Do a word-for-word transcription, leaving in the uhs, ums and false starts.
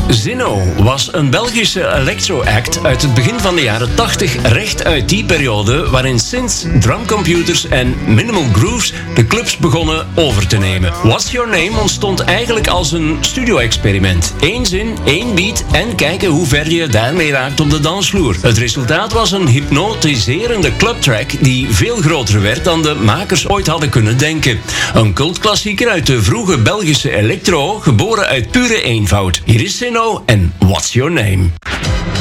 Zinno was een Belgische electro-act uit het begin van de jaren tachtig, recht uit die periode waarin synths, drumcomputers en minimal grooves de clubs begonnen over te nemen. What's Your Name ontstond eigenlijk als een studio-experiment. Eén zin, één beat en kijken hoe ver je daarmee raakt op de dansvloer. Het resultaat was een hypnotiserende clubtrack die veel groter werd dan de makers ooit hadden kunnen denken. Een cultklassieker uit de vroege Belgische electro, geboren uit pure eenvoud. Hier is Zinno en What's Your Name?